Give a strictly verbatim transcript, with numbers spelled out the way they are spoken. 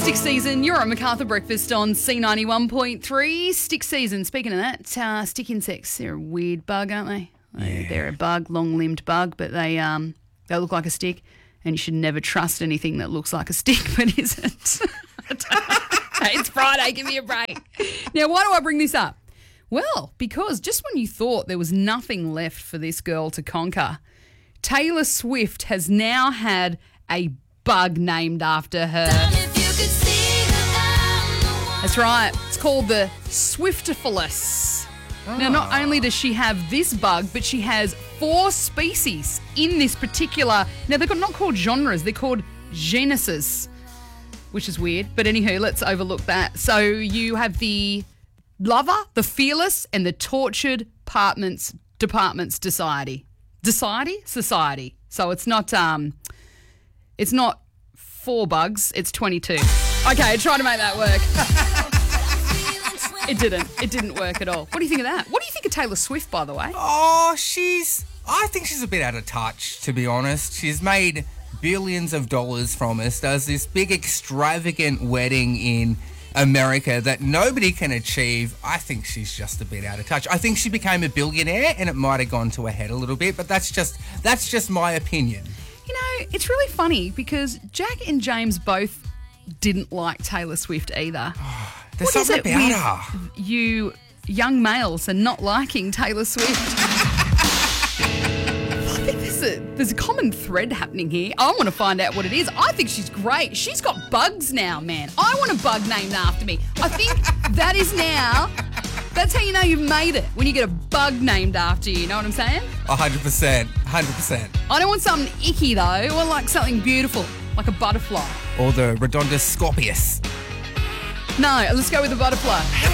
Stick Season, you're on MacArthur Breakfast on C ninety-one point three. Stick Season, speaking of that, uh, stick insects, they're a weird bug, aren't they? Yeah. They're a bug, long-limbed bug, but they um they look like a stick, and you should never trust anything that looks like a stick but isn't. It's Friday, give me a break. Now, why do I bring this up? Well, because just when you thought there was nothing left for this girl to conquer, Taylor Swift has now had a bug named after her. That's right. It's called the Swiftophilus. Oh. Now, not only does she have this bug, but she has four species in this particular... Now, they're not called genres. They're called genuses, which is weird. But anywho, let's overlook that. So you have the lover, the fearless, and the tortured departments, departments society. Society? Society. So it's not... um, It's not four bugs, it's twenty-two. Okay, try to make that work. It didn't. It didn't work at all. What do you think of that? What do you think of Taylor Swift, by the way? Oh, she's... I think she's a bit out of touch, to be honest. She's made billions of dollars from us, does this big extravagant wedding in America that nobody can achieve. I think she's just a bit out of touch. I think she became a billionaire and it might have gone to her head a little bit, but that's just that's just my opinion. You know, it's really funny because Jack and James both didn't like Taylor Swift either. There's What is something it about with her. you young males and not liking Taylor Swift? I think there's a, there's a common thread happening here. I want to find out what it is. I think she's great. She's got bugs now, man. I want a bug named after me. I think that is now... That's how you know you've made it, when you get a bug named after you, you know what I'm saying? one hundred percent. one hundred percent. I don't want something icky, though. I want like something beautiful, like a butterfly. Or the Redondus scorpius. No, let's go with the butterfly.